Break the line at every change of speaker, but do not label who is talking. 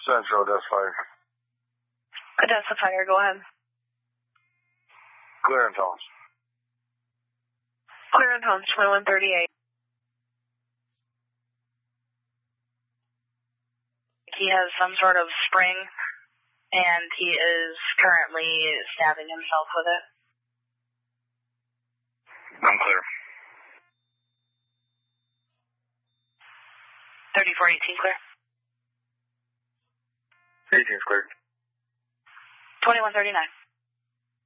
Central, that's fire.
Identifier, go ahead.
Clear and tones.
Clear and tones, 2138. He has some sort of spring, and he is currently stabbing himself with it.
I'm clear.
3418 clear.
18's clear.
2139.